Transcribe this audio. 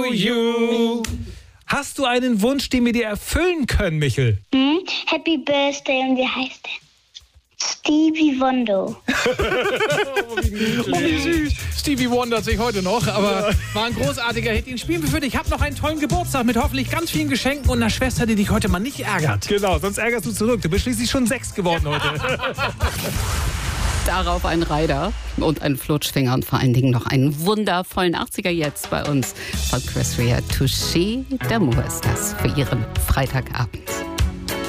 you. Hast du einen Wunsch, den wir dir erfüllen können, Michel? Happy Birthday und wie heißt der? Stevie Wonder. Oh, wie süß. Stevie wundert sich heute noch, aber war ein großartiger Hit. Den spielen wir für dich. Ich habe noch einen tollen Geburtstag mit hoffentlich ganz vielen Geschenken und einer Schwester, die dich heute mal nicht ärgert. Genau, sonst ärgerst du zurück. Du bist schließlich schon 6 geworden heute. Darauf ein Rider und ein Flutschfinger und vor allen Dingen noch einen wundervollen 80er jetzt bei uns von Chris Rea. Touché d'amour ist das für Ihren Freitagabend.